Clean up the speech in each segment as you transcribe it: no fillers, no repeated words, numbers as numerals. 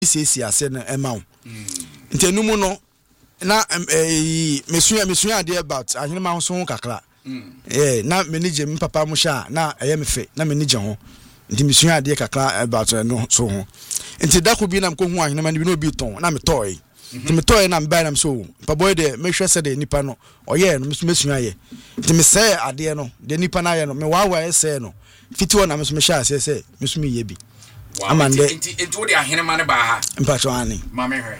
sisi ase na ema wo ntenu mu no na mesua ade about ahenema ho so kakra na menije me papa mo sha na eye me fe na menije ho nti mesua ade kakra about no so ho nti da ko bi na mko hu ahenema ni bi no bi ton na me toy nti me toy na me buy na so paboy de me hwe se de nipa no oye no mesua ye nti me say ade no de nipa na ye no me wa say no fiti wona me so me sha say mesumi ye bi amande nti wo de ahenema ne ba ha mpacho ani mame hwe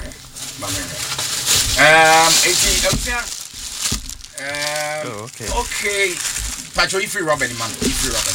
okay. Pacho, you free Robin, man. You free Robin.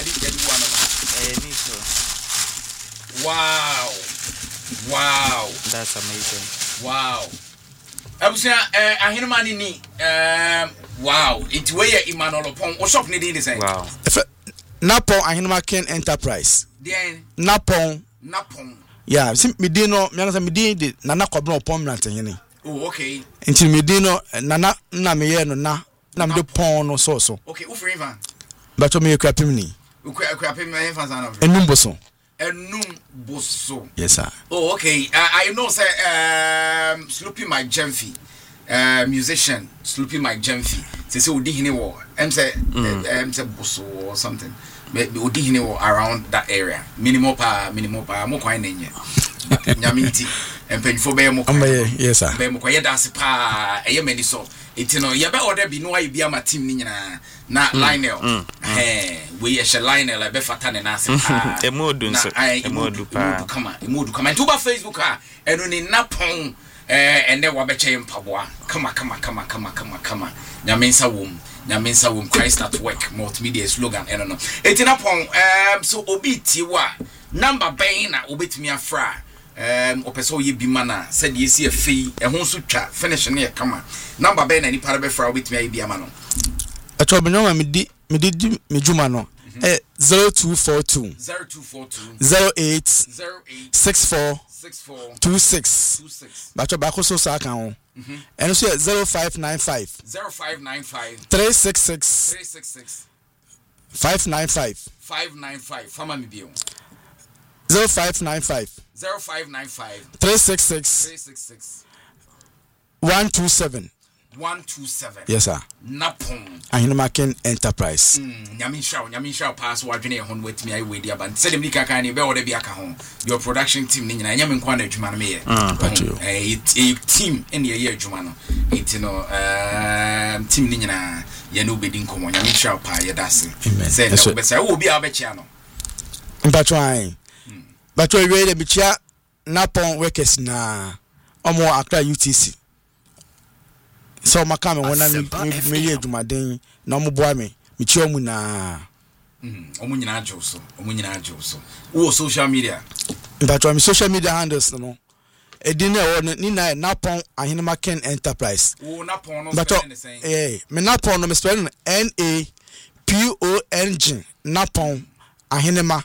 Wow. That's amazing. Wow. I was I hear money ni. Wow. It's where Emmanuel Pong. What's up, Nadine? Wow. Napon Ahinema Ken Enterprise. Napon. Yeah, me dino, me anasa me di nana kwabno permanent hene. Oh, okay. Until me dino nana na me ye no na me pon no so. Okay, who for Ivan? But me ekwapim ni. Ekwapim me Ivan sana. Enum boso. Yes sir. Oh, okay. I know say Sloopy Mike Jemfi. Musician Sloopy Mike Jemfi. Say odi hene wo. Say boso or something. Odi hene wo around that area. Minimum pa mo kwan nenye. Nyamiti empenfo be mo kwan. Yes sir. Be mo kwan dance pa eye mani so. Etino ye be order bi no ayi bi ama team ni nyina na Lionel. We ye she Lionel e be fata ne na ase pa. Emodu nso. Emodu pa. Emodu kama. Tuba Facebook ha eno ni napon ene wa be che mpaboa. Kama. Nyamensa wom Christ at work multimedia slogan eno no. Etinapon so obi tiwa number ben na obetimi afra opeso ye bi mana said ye see a fee ho so twa finish na kama number ben na ni para be fra obetimi ayi bi ama no atobnyo me di juma no 0242 08 64 26 bacho ba ko so sa kan ho eno so 0595 366 595 fama mi bio 0595 366 127 yes sir napon Ahinema Ken Enterprise nyamisha pass wadwene ho no watimi ayi wedi aba se dem nika kan ne be woda bi aka ho your production team ni nyina nyame nkwa na adwuma no me team ene ye adwuma no etino team ni nyina ye no bedi nkomo nyamisha pa ye dase se na be se wo bi abechia no mpacho ai bacho we de bichia napon workers na omo Accra UTC so makame wona me ye adwumaden na omo boa me chi omu na omu nyina ajo so wo social media mpacho me social media handles no edine wo ni na napon Ahinema Ken Enterprise wo napon no me napon no me spell no NAPONG napon Ahinema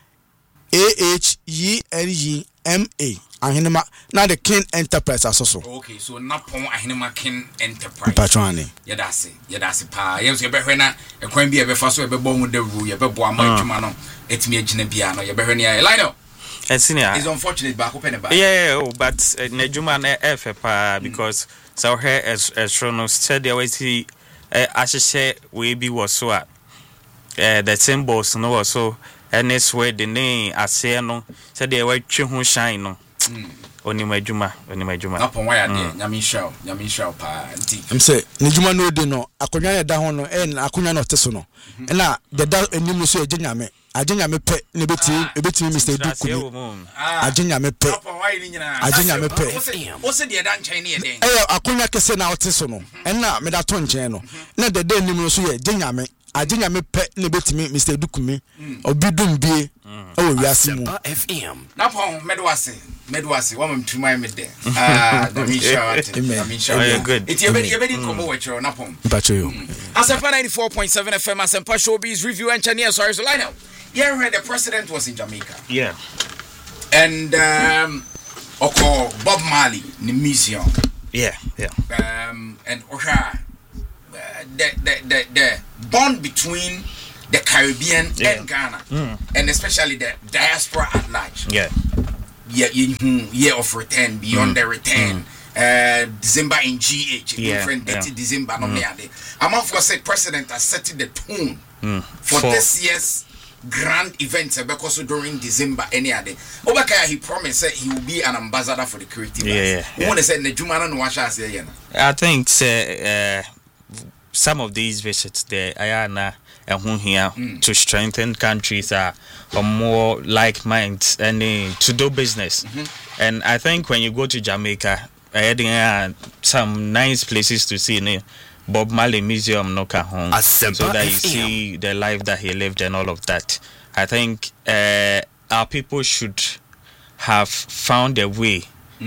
AHYENEMA Ahinema na the Ken Enterprise asoso. Okay, so napon Ahinema Ken Enterprise. Patroni. Yedase pa. Ye so be hwe na ekwan bi e be fa so e be bo mu da ru ye be bo ama adwuma no etimi agina bia no ye be hwe ne ya Lino. Senior. It's unfortunate ba ko pe ne ba. Yeah, but na adwuma na efe pa because so here as no said there was he ahye we bi was so the symbols no was so and this way the name ase no said there were twe ho shine no onima adwuma napon wa ya de nyamisha pa nti em say ne dwuma no de no akonwa ya da ho no akonwa no teso no na de da enim so agenyame pe ne beti Mr. Dukuni agenyame pe o se de da nchen ne den akonwa kese na oteso no na me da to nchen no na de da enim so ye agenyame pe ne beti Mr. Dukumi obidum bie o wiase mu napon medwase wa mtumai mede nyamisha good it's you be come watch napon mpacho yo Asempa 94.7 FM Asempa Showbiz review engineer sorry so Lionel you heard the president was in Jamaica and Bob Marley the museum and the bond between the Caribbean and Ghana and especially the diaspora at large year of return, beyond the return. December in GH, different December. No me ade. Among for said president has set the tone for this year's grand events because during December any other. Obakaya he promised that he will be an ambassador for the creative arts. Who want to say Nejumana no washa say I think some of these visits there ayana and here to strengthen countries are more like minds and to do business. And I think when you go to Jamaica, some nice places to see. Bob Marley Museum no home, so that you see the life that he lived and all of that. I think our people should have found a way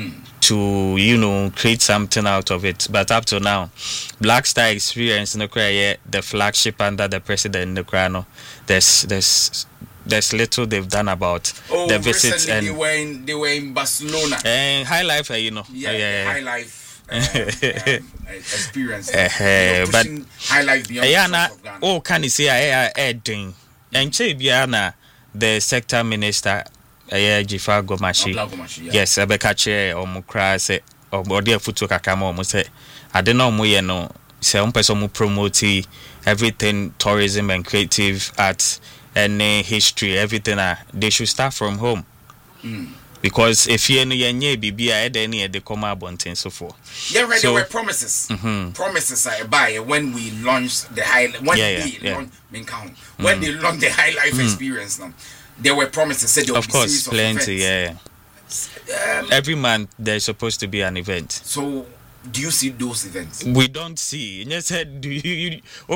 to create something out of it. But up to now, Black Star Experience no cry the flagship under the president no cry no. There's little they've done about the visits, and they were in Barcelona and High Life, High Life. Experience, but High Life beyond can you say doing and Biana the sector minister Jifa Gomashi, yes, Abeka chair or Mukra say or body of Futu Kakamo say I don't know no some person who promote everything tourism and creative arts and history, everything they should start from home. Because if you know your baby, they come up on things so forth. Yeah, right. There were promises. Promises I buy when we launched the high. When they launched the High Life Experience, now there were promises. Said there of course, plenty. Every month there's supposed to be an event. So, do you see those events? We don't see. You said, do you?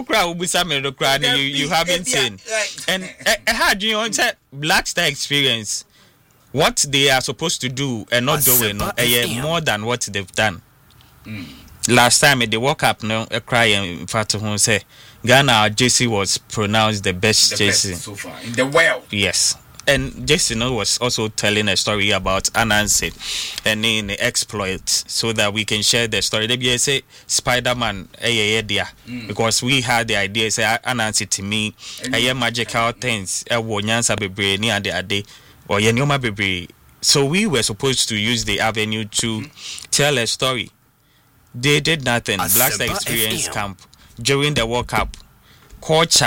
You haven't seen. And how do you want Black Star Experience? What they are supposed to do and not doing more than what they've done. Last time they woke up a cry in fact who say Ghana JC was pronounced the best JC so far in the world. Yes. And JC was also telling a story about Anansi and in the exploits so that we can share the story. They say Spider-Man because we had the idea say Anansi to me magical things nyansa bebre ni ade or Yenyoma Bebre. So we were supposed to use the avenue to tell a story. They did nothing. Black Star Experience Camp during the World Cup. Coach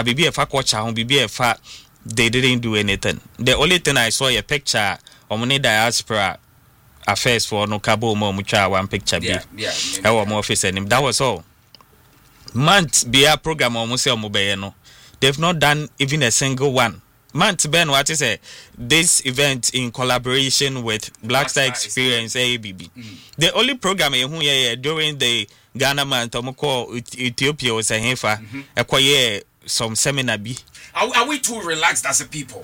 they didn't do anything. The only thing I saw a picture of many diaspora affairs for no cabo mo mucha one picture be. Our office and him. That was all. Month be a program almost no. They've not done even a single one. Mant Ben, what is this event in collaboration with Black Star Experience ABB? The only program during the Ghana month, Ethiopia was a heifer, some seminar. Are we too relaxed as a people?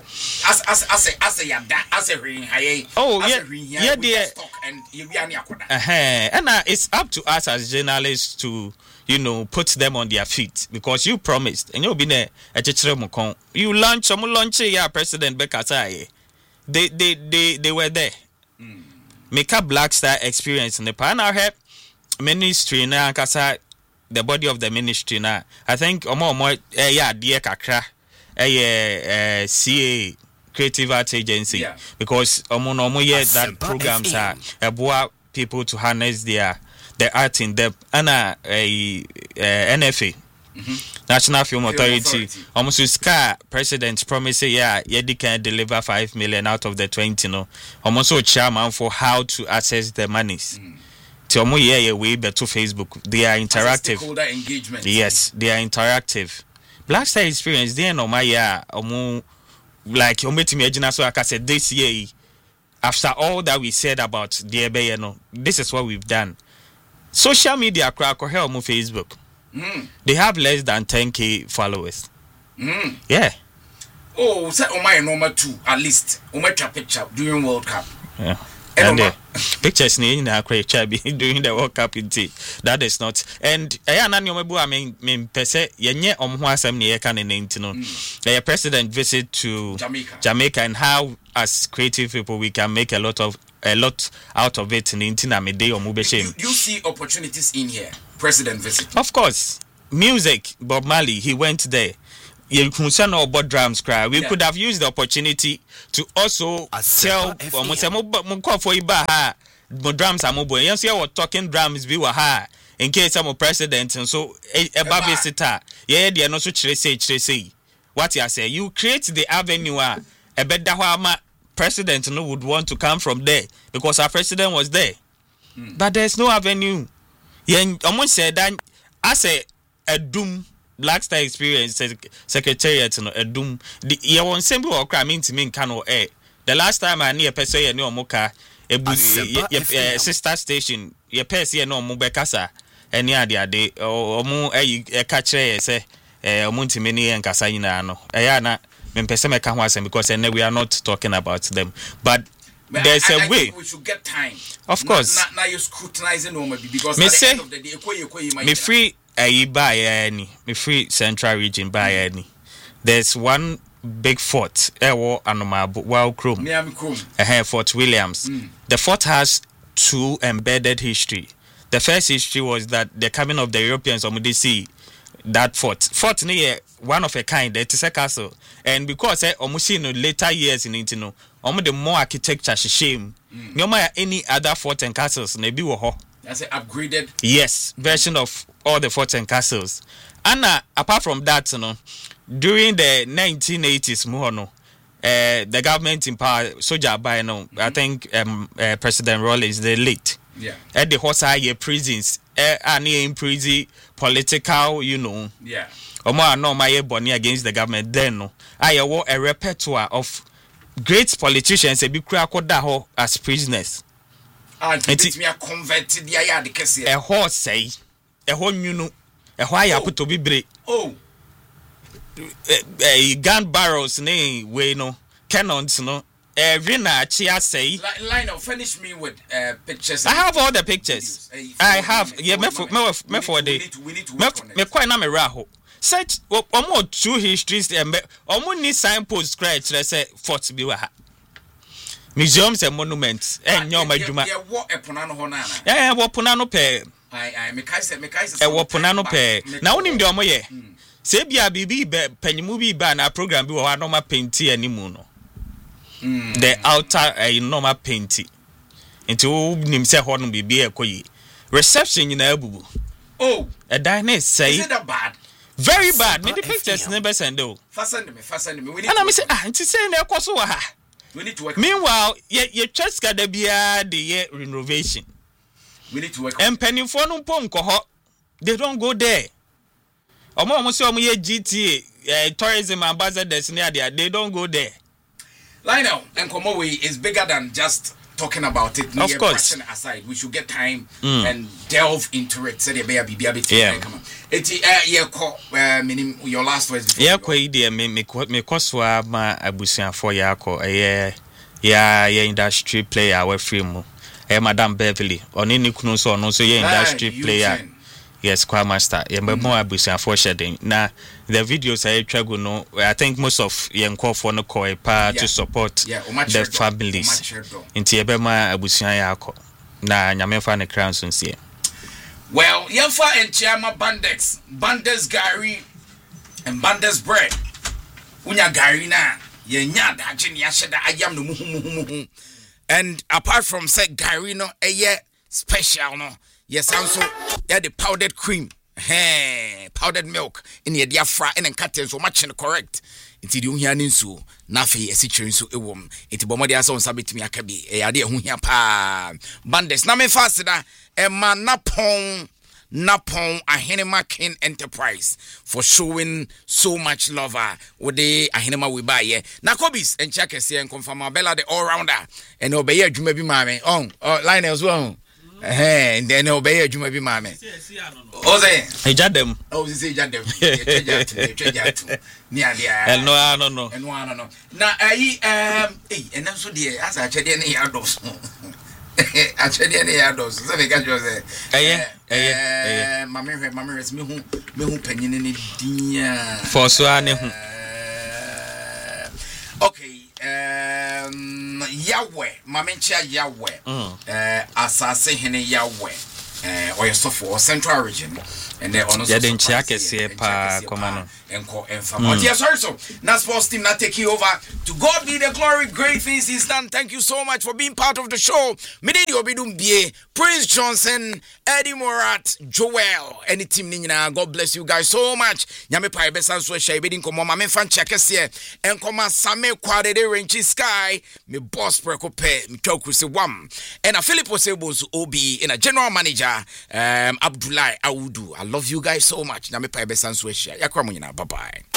And it's up to us as journalists to put them on their feet because you promised and you'll be there at you launch President Bekasai. They were there. Make a Black Star Experience in the pan. I have ministry now, the body of the ministry now. I think dear Kakra, CA Creative Arts Agency because that programs are people to harness the art in depth and NFA National Film Authority almost scar president promise they can deliver 5 million out of the 20 almost chairman for how to access the monies to way better Facebook. They are interactive stakeholder engagement. Yes, they are interactive. Black Star Experience they no my like so I said this year after all that we said about the this is what we've done. Social media crack or help Facebook. They have less than 10,000 followers. Yeah. Oh, say my number 2 at least. Picture during World Cup. Yeah. And pictures in our during the World Cup that is not. And I mean pese yenye omhuasem ne yeka ne the president visit to Jamaica and how as creative people we can make a lot out of it in Intinamide or Mubeshem. You see opportunities in here, president visit. Of course. Music, Bob Marley, he went there. you concern about drums cry. We could have used the opportunity to also tell for drums are mobile. Yes, you were talking drums be were in case I'm a president and so a babysitter. Yeah, they are not so say. What you say? You create the avenue a better president no would want to come from there because our president was there. But there's no avenue. Yeah, almost said that as a doom Black Star Experience Secretariat no a doom. The you won't send me or crime into me in Kano air. The last time I near person you know moka a sister station your person you know mobekasa any other day or mo a catch say omunti many and kasa yina no ayana me person me kan ho because we are not talking about them but there's a way we should get time of course now you're scrutinizing because me at say, the end of the day me free me free central region by any there's one big fort Wild Chrome Fort Williams. The fort has two embedded history. The first history was that the coming of the Europeans on the sea that fort near one of a kind it's a castle and because almost in later years in Intino the more architecture shame no matter any other fort and castles maybe that's an upgraded version of all the forts and castles. And apart from that, during the 1980s, the government in power, Soja by I think President Rawlings, the late. Yeah. At the horse prisons, in prison, political, Yeah. my bonny against the government. Then, I wore a repertoire of great politicians and be cracked as prisoners. And it's me a converted the a horse say a whole a why I put to be break. Oh, gun barrels way cannons Rina Chia say Lionel, finish me with pictures. I have all the pictures. I have me for the me quite na me raho. Such almost two histories almost need signposts scratch let's say Fort Biwa. Museums and monuments and your majuma. What a punano honana. Yeah, what punano pay. I make I say what punano pay. Now in the omoye. Sebia bibi penny ban a program be one normal painty anymore. The outer a normal painty. Into nimse horn be a koyi. Reception in Abu. Oh, a diner say. Is it a bad? Very bad. Me the pictures never send though. Fasten me. And I'm saying, it's saying there was we need to work. Meanwhile, your church got to be the renovation. We need to work. And penny for no ponko, they don't go there. Almost GTA tourism ambassadors near there, they don't go there. Lionel and Komowe is bigger than just talking about it. Of course. Aside, we should get time and delve into it. Say the baby. Yeah. Come on. Your last words. Yeah, quite dear. Me koswa ma abusia for yako. Yeah, industry player we film. Madam Beverly. Onini kunu so no so industry player. Yes, Choir Master. Yeah, but more abusia for shedding. Now the videos I try go no. I think most of young call for no call to support the families. Inti ebema abusia yako. Na nyame fa ne crown so nsie. Well, Yelfa and Chiama Bandex Gary and Bandex bread. Unya Gary na yenya da jini yasheda ayam no muhu. And apart from said Gary no special no. Yes, also the powdered cream. Powdered milk in the diaphragm and curtains so much and correct. Until you hear Ninsu, Nafi, a situation so a woman. It's Bomodia son sabit me a cabi, a idea who here pa. Bandes, Name faster, a man napon, a Henemakin enterprise for showing so much love. Would they a Henema we buy ye? Nakobis and Checkers here and confirm Bella the all rounder and obey you maybe mammy. Oh, line as well. And then obey you maybe mammy. Oh, they jadem. Oh, they jadem. No. And one no. Now, and also dear, as I check any adults. I check any adults. So they got yours. Mamma is me who penny in it. For so okay. Yahweh, Mamencha Yahweh, Assassin Hene Yahweh, or your software, Central Region, and they honor yeah then chiake pa komano enko enfama yes so now sports team not take you over. To God be the glory, great things he's done. Thank you so much for being part of the show. Mididi obidum bie Prince Johnson, Eddie Morat, Joel, any team nina. God bless you guys so much. Nyame pa besan so share bidin komo ma me fan check here and koma same kwade de range sky me boss preko pe me talk with wam and a Philip Osebos obi in a general manager Abdullah Awudu. I love you guys so much. Nyame pa besan so share yakwa mo nyina. Bye bye.